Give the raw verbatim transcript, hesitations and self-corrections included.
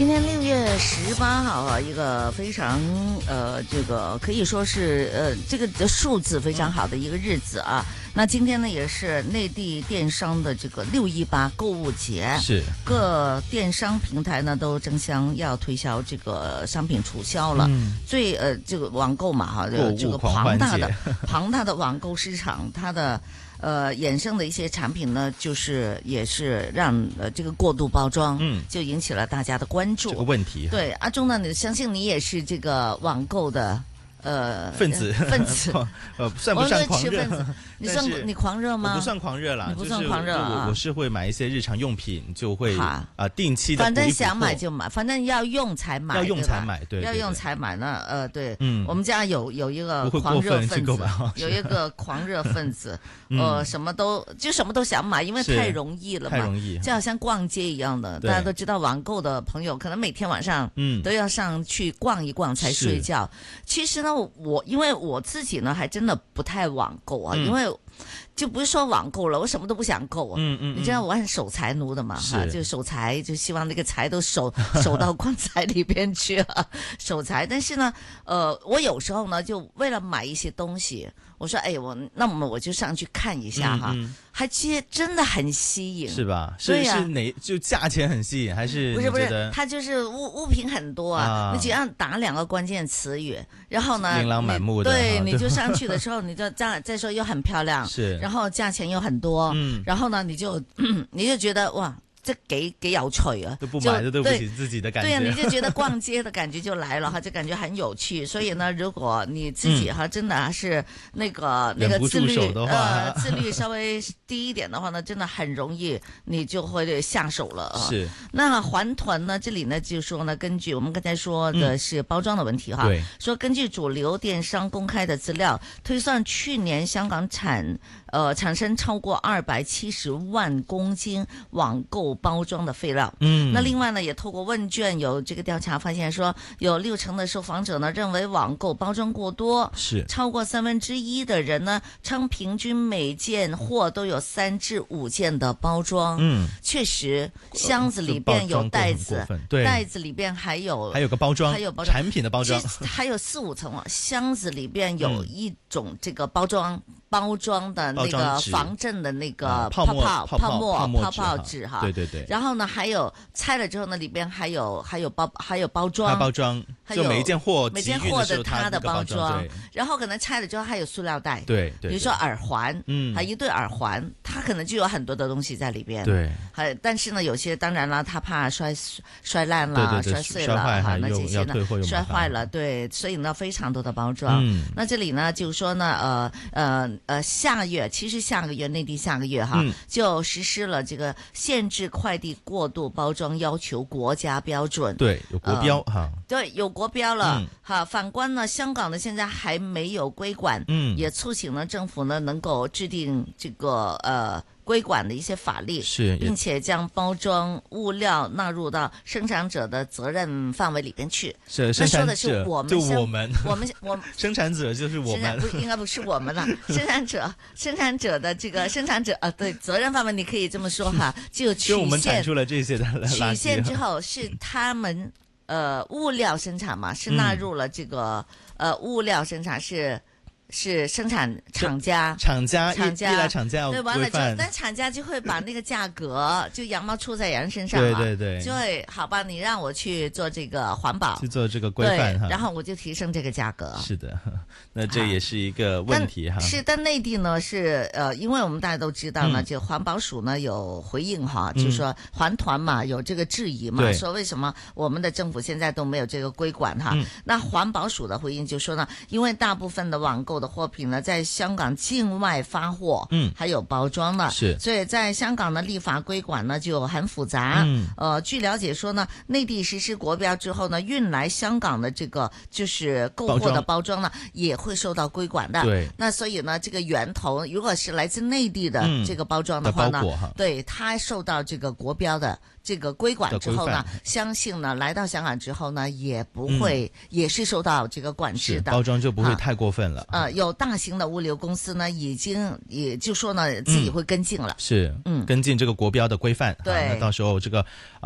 今天六月十八号啊，一个非常呃，这个可以说是呃，这个数字非常好的一个日子啊。那今天呢，也是内地电商的这个六一八购物节， 是各电商平台呢都争相要推销这个商品促销了。嗯、最呃，这个网购嘛哈，这个庞大的庞大的网购市场，它的。呃，衍生的一些产品呢，就是也是让呃这个过度包装，嗯，就引起了大家的关注。 这个问题， 对阿忠呢，你相信你也是这个网购的呃分子分子， 呃，算不上狂热。 你算你狂热吗？ 我不算狂热啦， 你不算狂热啊。 就是我我是会买一些日常用品，就会啊、呃、定期的。 反正想买就买，反正要用才买， 要用才买，对， 要用才买呢。呃，对，嗯，我们家有有一个狂热分子，有一个狂热分子，呃，什么都就什么都想买，因为太容易了嘛， 太容易， 就好像逛街一样的。大家都知道，网购的朋友可能每天晚上嗯都要上去逛一逛才睡觉。其实呢，我因为我自己呢还真的不太网购啊，因为。就不是说网购了，我什么都不想购啊。嗯嗯，你知道我很守财奴的嘛？哈，就守财，就希望那个财都守守到棺材里边去啊，守财。但是呢，呃，我有时候呢，就为了买一些东西，我说，哎，我那么我就上去看一下哈，嗯嗯还其实真的很吸引， 是吧？是对、啊、是哪就价钱很吸引，还是不是不是？它就是物物品很多啊，啊你只要打两个关键词语，然后呢， 琳琅满目的， 对，你就上去的时候，你就再再说又很漂亮， 是。 然后价钱又很多，嗯，然后呢，你就你就觉得哇，这幾幾有趣啊！ 都不買就對不起自己的感覺。 對啊，你就覺得逛街的感覺就來了哈，就感覺很有趣。所以呢，如果你自己哈、嗯、真的是那個那個自律呃自律稍微低一點的話呢，真的很容易你就會下手了啊。 是。 那環團呢，這裡呢就說呢，根據我們剛才說的是包裝的問題哈， 對、嗯， 說根據主流電商公開的資料推算，去年香港產呃產生超過二百七十萬公斤網購包裝的廢料，嗯，那另外呢，也透過問卷有這個調查發現說，有六成的受訪者呢認為網購包裝過多， 是超過三分之一的人呢稱平均每件貨都有三至五件的包裝，嗯，確實箱子裏邊有袋子， 對， 袋子裏邊還有還有個包裝， 還有包裝產品的包裝， 還有四五層啊，箱子裏邊有一種這個包裝。嗯包裝的那個防震的那個泡泡泡沫泡泡紙哈， 對對對。 然後呢，還有拆了之後呢，裏邊還有還有包還有包裝， 包裝，就每一件貨每件貨的它的包裝， 對。 然後可能拆了之後還有塑料袋， 對對。 比如說耳環，嗯，還一對耳環，它可能就有很多的東西在裏邊， 對。 還但是呢，有些當然啦，它怕摔摔爛了、摔碎了，哈，那這些呢摔壞了，對，所以呢非常多的包裝。嗯。那這裡呢就是說呢，呃呃。呃，下個月其實下個月內地下個月哈、嗯、就實施了這個限制快遞過度包裝要求國家標準。 對，有國標、呃、哈。對， 有國標了。嗯、哈，反觀呢，香港呢現在還沒有規管，嗯，也促請呢政府呢能夠制定這個呃。規管的一些法律， 是， 並且將包裝物料納入到生產者的責任範圍裏邊去。 是， 那說的是我們， 就我們， 我們，我生產者就是我們， 不應該不是我們了。生產者，生產者的這個生產者啊，對，責任範圍你可以這麼說哈，就曲線， 就我們產出了這些的曲線之後是他們呃物料生產嘛，是納入了這個、嗯、呃物料生產是。是生產廠家， 廠家， 廠家， 一來廠家要規範， 對，完了之後，但廠家就會把那個價格就羊毛出在羊身上嘛， 對對對， 就會好吧，你讓我去做這個環保， 去做這個規範哈， 然後我就提升這個價格。 是的，那這也是一個問題哈。 是，但內地呢是呃，因為我們大家都知道呢，嗯、就環保署呢有回應哈，嗯、就是說環團嘛有這個質疑嘛，說為什麼我們的政府現在都沒有這個規管哈？嗯、那環保署的回應就說呢，因為大部分的網購的貨品呢，在香港境外發貨，嗯，還有包裝呢， 是， 所以在香港的立法規管呢就很複雜。嗯，呃，據了解說呢，內地實施國標之後呢，運來香港的這個就是購貨的包裝呢，也會受到規管的。 對， 那所以呢，這個源頭如果是來自內地的這個包裝的話呢，嗯、對，它受到這個國標的這個規管之後呢，相信呢來到香港之後呢，也不會、嗯、也是受到這個管制的， 包裝就不會太過分了。 呃，有大型的物流公司呢，已經也就說呢自己會跟進了， 嗯、是，嗯，跟進這個國標的規範。 對， 那到時候這個。